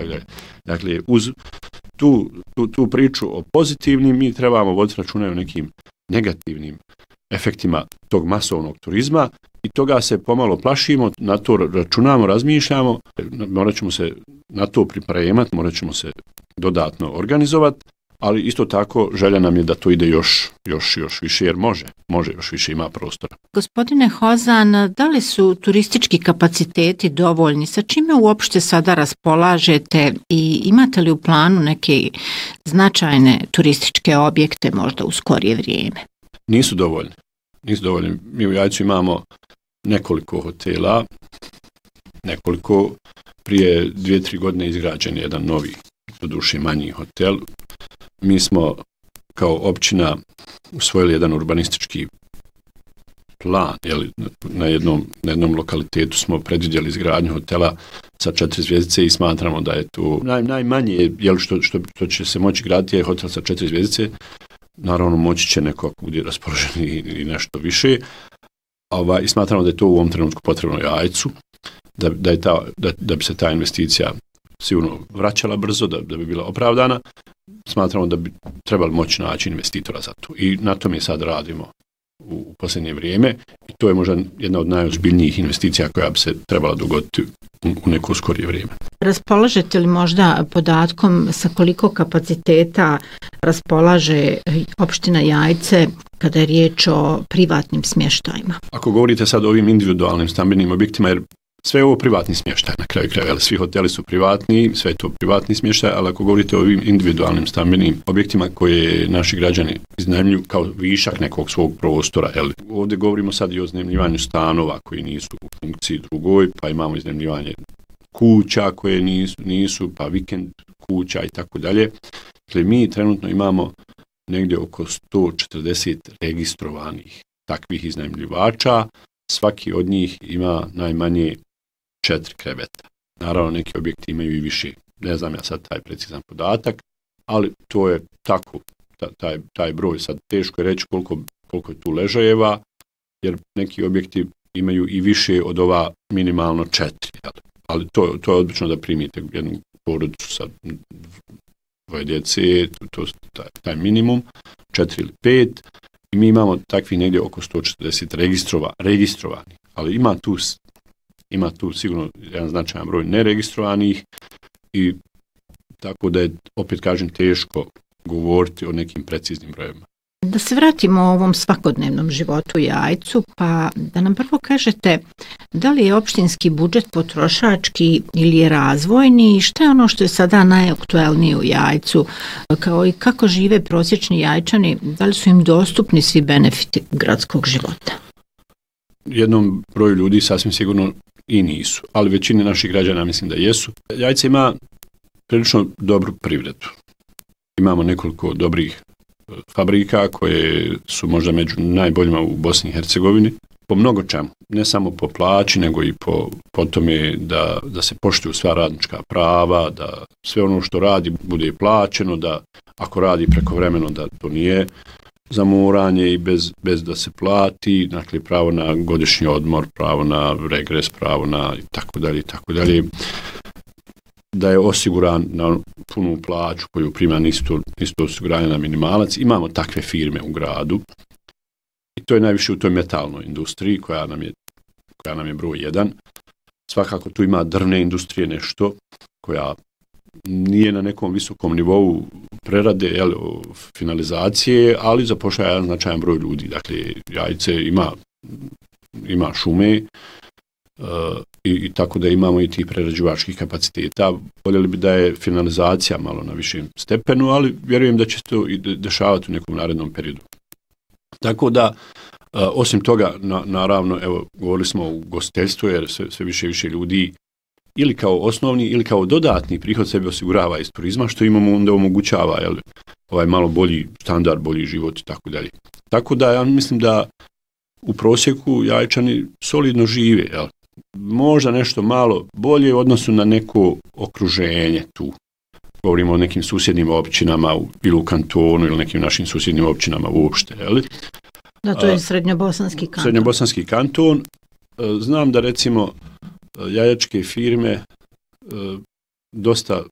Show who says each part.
Speaker 1: tako dalje. Dakle, uz tu priču o pozitivnim mi trebamo voditi računa o nekim negativnim efektima tog masovnog turizma i toga se pomalo plašimo, na to računamo, razmišljamo, morat ćemo se na to pripremati, morat ćemo se dodatno organizovati, ali isto tako želja nam je da to ide još više, jer može još više, ima prostora.
Speaker 2: Gospodine Hozan, da li su turistički kapaciteti dovoljni? Sa čime uopšte sada raspolažete i imate li u planu neke značajne turističke objekte možda u skorije vrijeme?
Speaker 1: Nisu dovoljni. Mi u Jajcu imamo nekoliko hotela, prije 2-3 godine izgrađen je jedan novi, doduše manji hotel. Mi smo kao općina usvojili jedan urbanistički plan, na jednom lokalitetu smo predvidjeli izgradnju hotela sa 4 zvjezdice i smatramo da je to najmanje, što će se moći graditi je hotel sa 4 zvjezdice. Naravno, moći će neko ako bude raspoložen i nešto više. I smatramo da je to u ovom trenutku potrebno Jajcu, da bi se ta investicija sigurno vraćala brzo, da bi bila opravdana. Smatramo da bi trebali moći naći investitora za to. I na tome sad radimo u posljednje vrijeme. I to je možda jedna od najozbiljnijih investicija koja bi se trebala dogoditi u neko skorije vrijeme.
Speaker 2: Raspolažete li možda podatkom sa koliko kapaciteta raspolaže opština Jajce kada je riječ o privatnim smještajima?
Speaker 1: Ako govorite sad o ovim individualnim stambenim objektima, jer sve je ovo privatni smještaj na kraju krajeva, svi hoteli su privatni, sve je to privatni smještaj, ali ako govorite o ovim individualnim stambenim objektima koje naši građani iznajmljuju kao višak nekog svog prostora, ovdje govorimo sad i o iznajmljivanju stanova koji nisu u funkciji drugoj, pa imamo iznajmljivanje kuća koje nisu, pa vikend kuća i tako dalje. Dakle, mi trenutno imamo negdje oko 140 registrovanih takvih iznajmljivača, svaki od njih ima najmanje 4 kreveta. Naravno, neki objekti imaju i više. Ne znam ja sad taj precizan podatak, ali to je tako, taj broj. Sad teško je reći koliko je tu ležajeva, jer neki objekti imaju i više od ova minimalno 4. Ali to je odlično da primite jednu porodicu sa 2 djece, to je taj minimum, 4 ili 5. I mi imamo takvih negdje oko 140 registrovanih, ali ima tu sigurno jedan značajan broj neregistrovanih i tako da je, opet kažem, teško govoriti o nekim preciznim brojevima.
Speaker 2: Da se vratimo o ovom svakodnevnom životu u Jajcu, pa da nam prvo kažete da li je opštinski budžet potrošački ili je razvojni i šta je ono što je sada najaktuelnije u Jajcu, kao i kako žive prosječni Jajčani, da li su im dostupni svi benefiti gradskog života?
Speaker 1: Jednom broju ljudi sasvim sigurno i nisu, ali većini naših građana mislim da jesu. Jajce ima prilično dobru privredu. Imamo nekoliko dobrih fabrika koje su možda među najboljima u Bosni i Hercegovini po mnogo čemu, ne samo po plaći nego i po tome da se poštuju sva radnička prava, da sve ono što radi bude plaćeno, da ako radi prekovremeno da to nije zamoranje i bez da se plati, dakle pravo na godišnji odmor, pravo na regres, pravo na i tako dalje, da je osiguran na punu plaću koju prima isto osiguranje na minimalac. Imamo takve firme u gradu i to je najviše u toj metalnoj industriji koja nam je broj 1. Svakako tu ima drvne industrije nešto koja nije na nekom visokom nivou prerade, finalizacije, ali zapošljava jedan značajan broj ljudi. Dakle, Jajce ima šume, i tako da imamo i tih prerađivačkih kapaciteta. Voljeli bi da je finalizacija malo na višem stepenu, ali vjerujem da će se to i dešavati u nekom narednom periodu. Tako da, osim toga, naravno, evo, govorili smo o ugostiteljstvu, jer sve više i više ljudi ili kao osnovni ili kao dodatni prihod sebi osigurava iz turizma, što imamo onda omogućava ovaj malo bolji standard, bolji život i tako dalje. Tako da ja mislim da u prosjeku Jajčani solidno žive, možda nešto malo bolje u odnosu na neko okruženje tu. Govorimo o nekim susjednim općinama ili u kantonu ili nekim našim susjednim općinama uopšte.
Speaker 2: Da, to je srednjobosanski kanton.
Speaker 1: Srednjobosanski kanton. Znam da recimo jajačke firme dosta